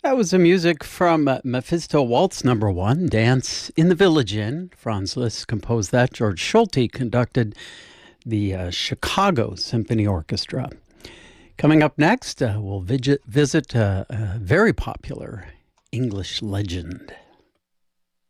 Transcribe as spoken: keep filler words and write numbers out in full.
That was the music from uh, Mephisto Waltz Number One, "Dance in the Village Inn." Franz Liszt composed that. George Schulte conducted the uh, Chicago Symphony Orchestra. Coming up next, uh, we'll visit, visit uh, a very popular English legend.